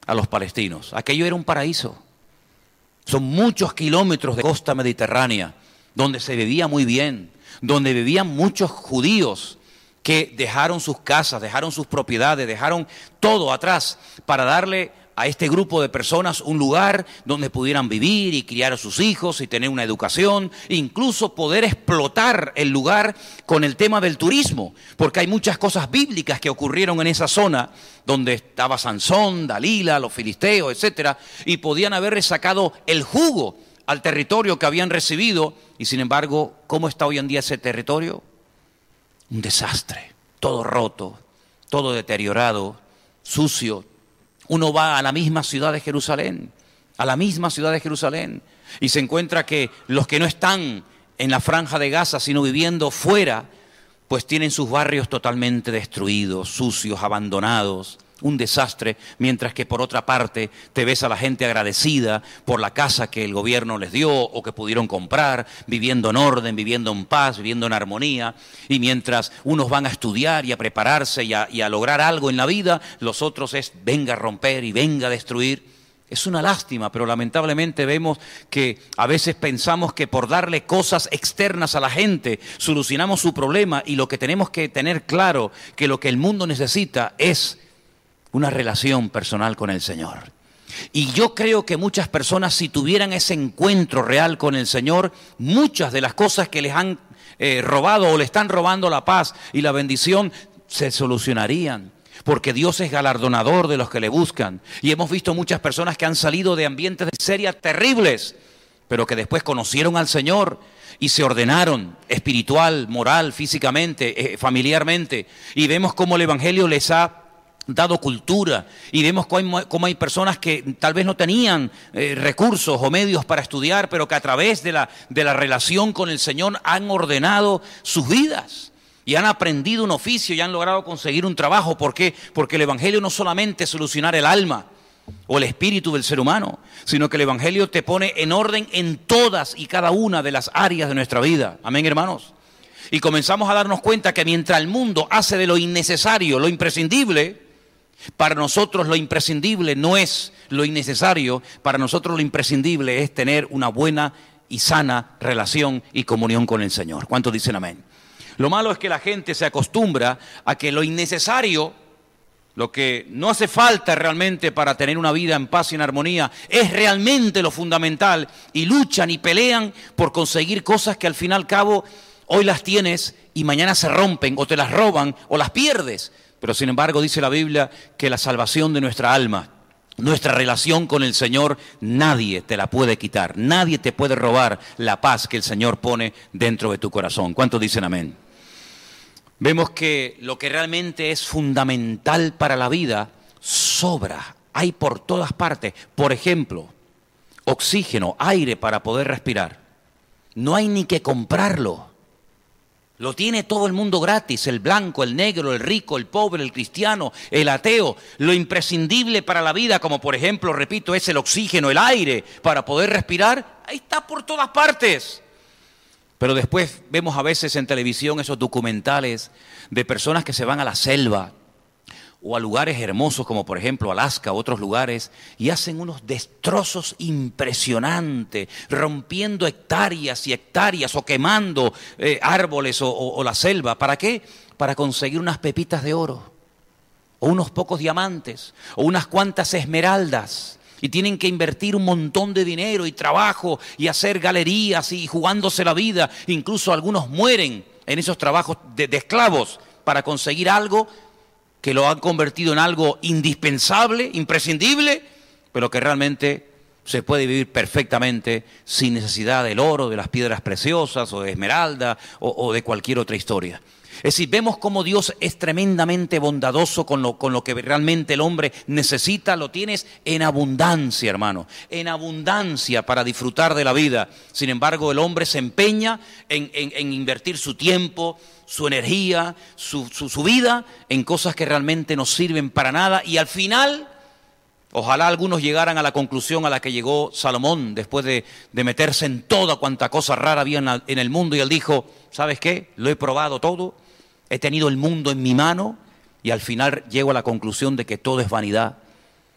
a los palestinos. Aquello era un paraíso. Son muchos kilómetros de costa mediterránea, donde se vivía muy bien, donde vivían muchos judíos que dejaron sus casas, dejaron sus propiedades, dejaron todo atrás para darle a este grupo de personas un lugar donde pudieran vivir y criar a sus hijos y tener una educación, incluso poder explotar el lugar con el tema del turismo, porque hay muchas cosas bíblicas que ocurrieron en esa zona donde estaba Sansón, Dalila, los filisteos, etcétera, y podían haberle sacado el jugo al territorio que habían recibido. Y sin embargo, ¿cómo está hoy en día ese territorio? Un desastre, todo roto, todo deteriorado, sucio. Uno va a la misma ciudad de Jerusalén, y se encuentra que los que no están en la franja de Gaza, sino viviendo fuera, pues tienen sus barrios totalmente destruidos, sucios, abandonados, un desastre, mientras que por otra parte te ves a la gente agradecida por la casa que el gobierno les dio o que pudieron comprar, viviendo en orden, viviendo en paz, viviendo en armonía. Y mientras unos van a estudiar y a prepararse y a lograr algo en la vida, los otros es venga a romper y venga a destruir. Es una lástima, pero lamentablemente vemos que a veces pensamos que por darle cosas externas a la gente solucionamos su problema, y lo que tenemos que tener claro que lo que el mundo necesita es una relación personal con el Señor. Y yo creo que muchas personas, si tuvieran ese encuentro real con el Señor, muchas de las cosas que les han robado o le están robando la paz y la bendición se solucionarían. Porque Dios es galardonador de los que le buscan. Y hemos visto muchas personas que han salido de ambientes de miseria terribles, pero que después conocieron al Señor y se ordenaron espiritual, moral, físicamente, familiarmente. Y vemos cómo el Evangelio les ha dado cultura, y vemos cómo hay personas que tal vez no tenían recursos o medios para estudiar, pero que a través de la relación con el Señor han ordenado sus vidas y han aprendido un oficio y han logrado conseguir un trabajo. ¿Por qué? Porque el Evangelio no solamente es solucionar el alma o el espíritu del ser humano, sino que el Evangelio te pone en orden en todas y cada una de las áreas de nuestra vida. Amén, hermanos. Y comenzamos a darnos cuenta que mientras el mundo hace de lo innecesario lo imprescindible, para nosotros lo imprescindible no es lo innecesario. Para nosotros lo imprescindible es tener una buena y sana relación y comunión con el Señor. ¿Cuántos dicen amén? Lo malo es que la gente se acostumbra a que lo innecesario, lo que no hace falta realmente para tener una vida en paz y en armonía, es realmente lo fundamental, y luchan y pelean por conseguir cosas que al fin y al cabo hoy las tienes y mañana se rompen o te las roban o las pierdes. Pero sin embargo dice la Biblia que la salvación de nuestra alma, nuestra relación con el Señor, nadie te la puede quitar. Nadie te puede robar la paz que el Señor pone dentro de tu corazón. ¿Cuántos dicen amén? Vemos que lo que realmente es fundamental para la vida sobra. Hay por todas partes. Por ejemplo, oxígeno, aire para poder respirar. No hay ni que comprarlo. Lo tiene todo el mundo gratis, el blanco, el negro, el rico, el pobre, el cristiano, el ateo. Lo imprescindible para la vida, como por ejemplo, repito, es el oxígeno, el aire, para poder respirar, ahí está por todas partes. Pero después vemos a veces en televisión esos documentales de personas que se van a la selva o a lugares hermosos como por ejemplo Alaska u otros lugares, y hacen unos destrozos impresionantes, rompiendo hectáreas y hectáreas o quemando árboles o la selva. ¿Para qué? Para conseguir unas pepitas de oro o unos pocos diamantes o unas cuantas esmeraldas. Y tienen que invertir un montón de dinero y trabajo y hacer galerías y jugándose la vida. Incluso algunos mueren en esos trabajos de esclavos para conseguir algo que lo han convertido en algo indispensable, imprescindible, pero que realmente se puede vivir perfectamente sin necesidad del oro, de las piedras preciosas o de esmeralda o de cualquier otra historia. Es decir, vemos cómo Dios es tremendamente bondadoso con lo que realmente el hombre necesita. Lo tienes en abundancia, hermano, en abundancia para disfrutar de la vida. Sin embargo, el hombre se empeña en invertir su tiempo, su energía, su vida en cosas que realmente no sirven para nada. Y al final, ojalá algunos llegaran a la conclusión a la que llegó Salomón después de meterse en toda cuanta cosa rara había en el mundo. Y él dijo, ¿sabes qué? Lo he probado todo, he tenido el mundo en mi mano y al final llego a la conclusión de que todo es vanidad.